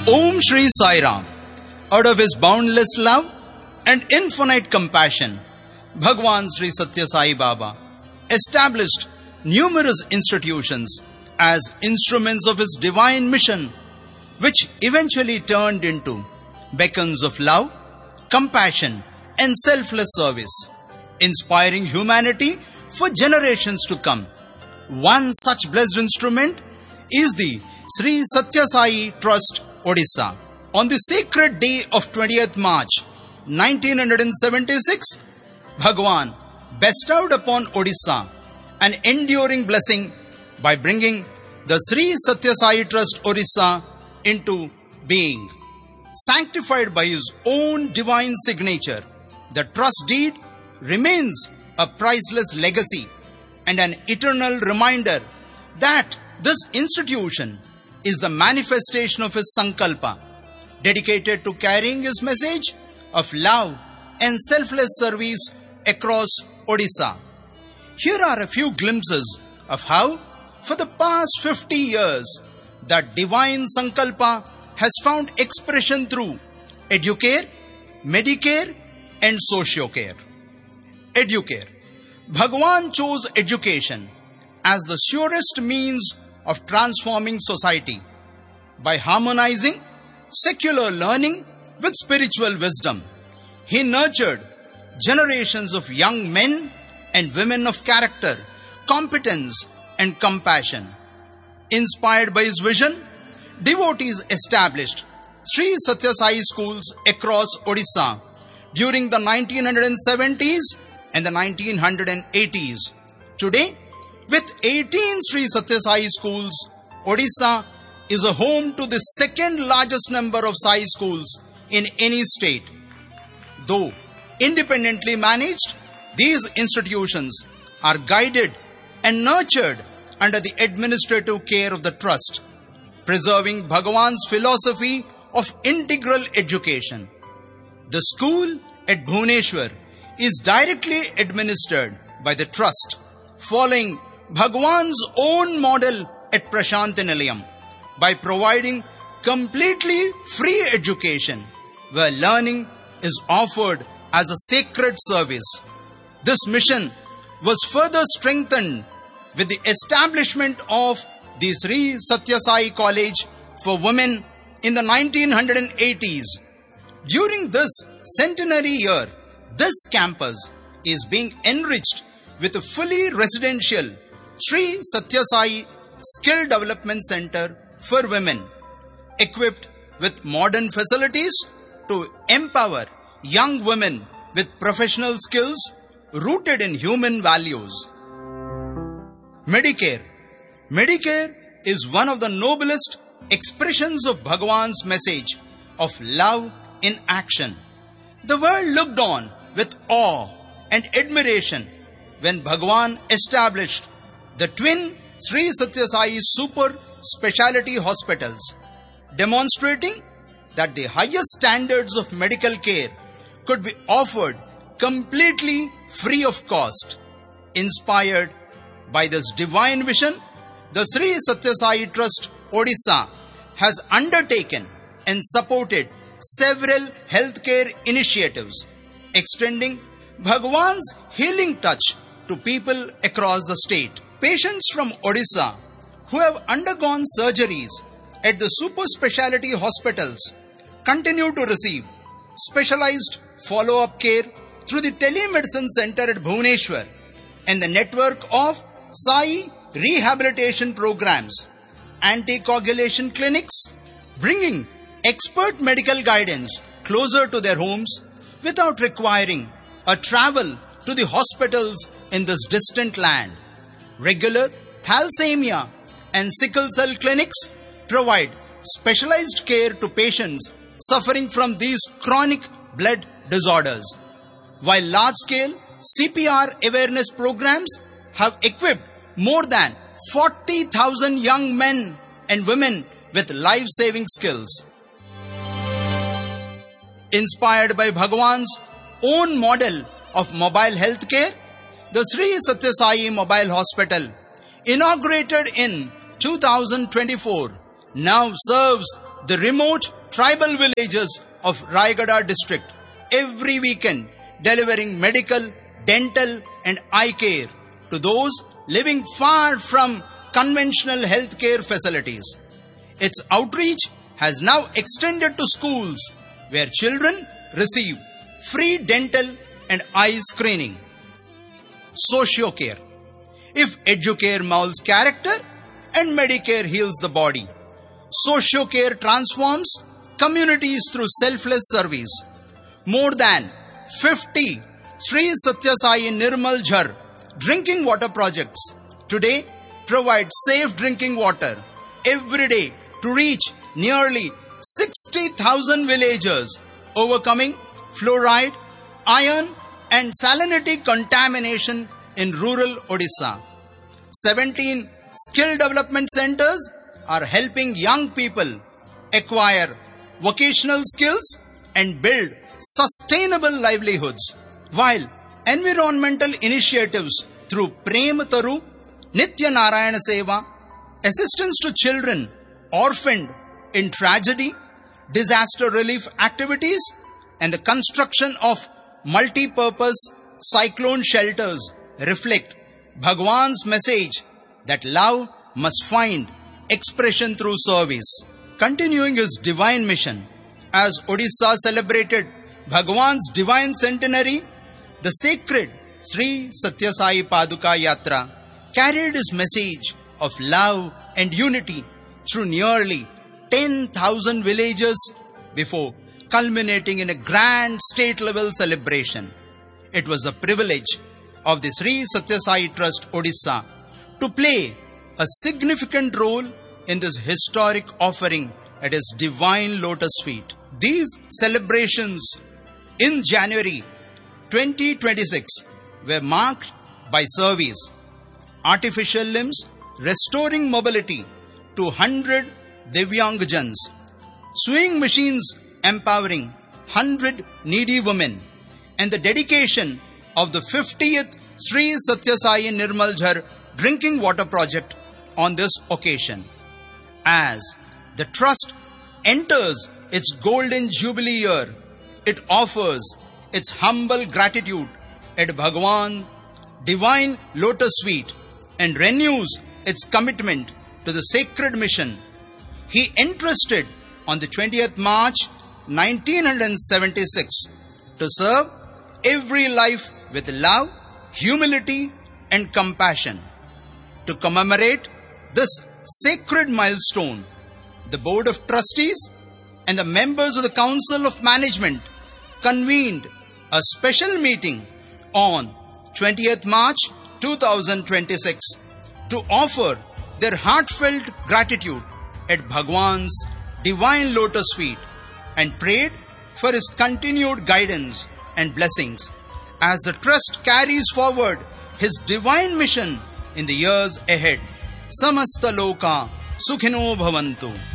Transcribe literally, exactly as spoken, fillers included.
Om Shri Sai Ram. Out of his boundless love and infinite compassion, Bhagwan Sri Satya Sai Baba established numerous institutions as instruments of his divine mission, which eventually turned into beacons of love, compassion, and selfless service, inspiring humanity for generations to come. One such blessed instrument is the Sri Satya Sai Trust, Odisha. On the sacred day of twentieth March nineteen seventy-six, Bhagwan bestowed upon Odisha an enduring blessing by bringing the Sri Satya Sai Trust Odisha into being. Sanctified by his own divine signature, the trust deed remains a priceless legacy and an eternal reminder that this institution is the manifestation of his sankalpa, dedicated to carrying his message of love and selfless service across Odisha. Here are a few glimpses of how, for the past fifty years, that divine sankalpa has found expression through Educare, Medicare, and Sociocare. Educare. Bhagwan chose education as the surest means of transforming society by harmonizing secular learning with spiritual wisdom. He nurtured generations of young men and women of character, competence, and compassion. Inspired by his vision, devotees established Sri Satya Sai schools across Odisha during the nineteen seventies and the nineteen eighties. Today, with eighteen Sri Satya Sai schools, Odisha is a home to the second largest number of Sai schools in any state. Though independently managed, these institutions are guided and nurtured under the administrative care of the trust, preserving Bhagwan's philosophy of integral education. The school at Bhubaneswar is directly administered by the trust, following Bhagwan's own model at Prashantinilayam by providing completely free education where learning is offered as a sacred service. This mission was further strengthened with the establishment of the Sri Satya Sai College for Women in the nineteen eighties. During this centenary year, this campus is being enriched with a fully residential Sri Satya Sai Skill Development Center for Women, equipped with modern facilities to empower young women with professional skills rooted in human values. Medicare. Medicare is one of the noblest expressions of Bhagwan's message of love in action. The world looked on with awe and admiration when Bhagwan established the twin Sri Satya Sai super speciality hospitals, demonstrating that the highest standards of medical care could be offered completely free of cost. Inspired by this divine vision, the Sri Satya Sai Trust Odisha has undertaken and supported several healthcare initiatives, extending Bhagwan's healing touch to people across the state. Patients from Odisha who have undergone surgeries at the super speciality hospitals continue to receive specialized follow-up care through the telemedicine center at Bhubaneswar and the network of Sai rehabilitation programs, anticoagulation clinics, bringing expert medical guidance closer to their homes without requiring a travel to the hospitals in this distant land. Regular thalassemia and sickle cell clinics provide specialized care to patients suffering from these chronic blood disorders, while large-scale C P R awareness programs have equipped more than forty thousand young men and women with life-saving skills. Inspired by Bhagwan's own model of mobile health care, the Sri Satya Sai Mobile Hospital, inaugurated in two thousand twenty-four, now serves the remote tribal villages of Rayagada district every weekend, delivering medical, dental and eye care to those living far from conventional healthcare facilities. Its outreach has now extended to schools where children receive free dental and eye screening. Socio-care. If Educare molds character and Medicare heals the body, Socio-care transforms communities through selfless service. More than fifty Sri Satya Sai Nirmal Jhar drinking water projects today provide safe drinking water every day to reach nearly sixty thousand villagers, overcoming fluoride, iron and salinity contamination in rural Odisha. seventeen skill development centers are helping young people acquire vocational skills and build sustainable livelihoods, while environmental initiatives through Prem Taru, Nitya Narayana Seva, assistance to children orphaned in tragedy, disaster relief activities, and the construction of multi-purpose cyclone shelters reflect Bhagwan's message that love must find expression through service. Continuing his divine mission, as Odisha celebrated Bhagwan's divine centenary, the sacred Sri Satya Sai Paduka Yatra carried his message of love and unity through nearly ten thousand villages before culminating in a grand state-level celebration. It was the privilege of the Sri Satya Sai Trust Odisha to play a significant role in this historic offering at his divine lotus feet. These celebrations in January twenty twenty-six were marked by service, artificial limbs restoring mobility to one hundred Divyangjans, sewing machines empowering one hundred needy women, and the dedication of the fiftieth Sri Satya Sai Nirmal Jhar drinking water project on this occasion. As the trust enters its golden jubilee year, it offers its humble gratitude at Bhagwan divine lotus feet and renews its commitment to the sacred mission he entrusted on the twentieth March nineteen seventy-six to serve every life with love, humility and compassion. To commemorate this sacred milestone, the Board of Trustees and the members of the Council of Management convened a special meeting on twentieth March twenty twenty-six to offer their heartfelt gratitude at Bhagwan's divine lotus feet and prayed for his continued guidance and blessings as the trust carries forward his divine mission in the years ahead. Samasta Loka Sukhino Bhavantu.